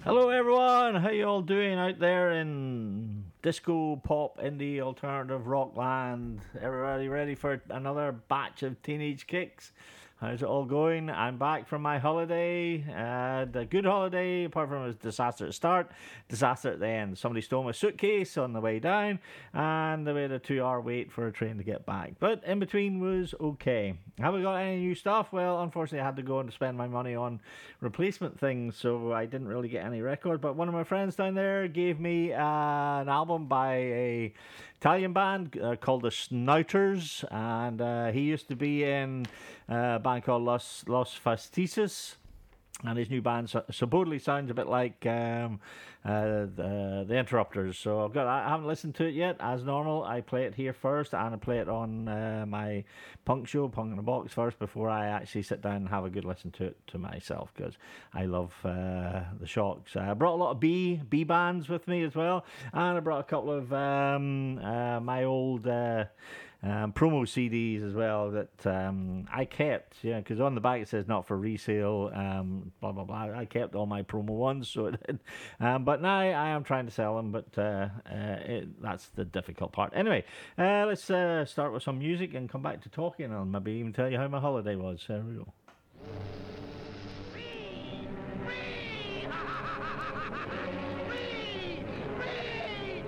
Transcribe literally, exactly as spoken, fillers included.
Hello everyone, how you all doing out there in disco, pop, indie, alternative rock land? Everybody ready for another batch of teenage kicks? How's it all going? I'm back from my holiday. Uh, a good holiday, apart from it was disaster at the start, disaster at the end. Somebody stole my suitcase on the way down, and we had a two-hour wait for a train to get back. But in between was okay. Have we got any new stuff? Well, unfortunately, I had to go and spend my money on replacement things, so I didn't really get any record. But one of my friends down there gave me uh, an album by a Italian band uh, called the Snouters, and uh, he used to be in uh, a band called Los Los Fastices, and his new band so- supposedly sounds a bit like um, uh, the, the Interrupters. So I've got I haven't listened to it yet. As normal, I play it here first, and I play it on uh, my punk show, Punk in the Box, first before I actually sit down and have a good listen to it to myself, because I love uh, the Shocks. I brought a lot of B B bands with me as well, and I brought a couple of um, uh, my old. Uh, Um, promo C Ds as well that um, I kept, yeah, because on the back it says not for resale, um, blah blah blah. I kept all my promo ones, so it did. Um, but now I am trying to sell them, but uh, uh, it, that's the difficult part. Anyway, uh, let's uh, start with some music and come back to talking, and maybe even tell you how my holiday was. There we go.